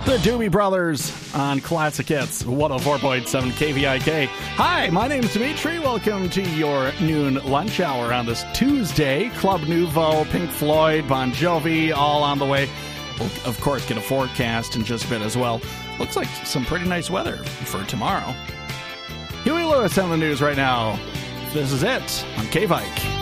The Doobie Brothers on Classic Hits 104.7 KVIK. Hi, my name is Dimitri. Welcome to your noon lunch hour on this Tuesday. Club Nouveau, Pink Floyd, Bon Jovi, all on the way. We'll, of course, get a forecast in just a bit as well. Looks like some pretty nice weather for tomorrow. Huey Lewis on the news right now. This is it on KVIK.